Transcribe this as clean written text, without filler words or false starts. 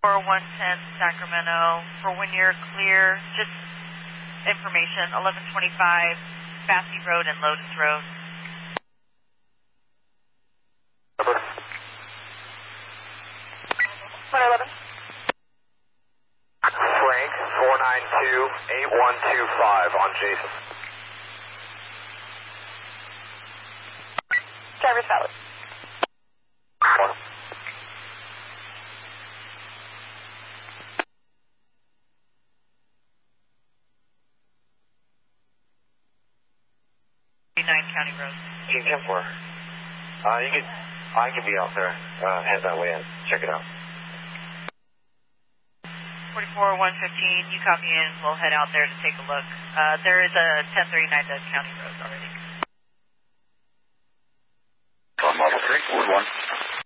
For 110 Sacramento, for when you're clear, just information, 1125 Bassey Road and Lotus Road. Number? 111. Frank, 492-8125 on Jason. Driver's valid. 9 County Road. Team 10-4. I can be out there, head that way and check it out. 44 115, you copy in, we'll head out there to take a look. There is a 1039 Dutch County Road already. On Model 3, Wood 1.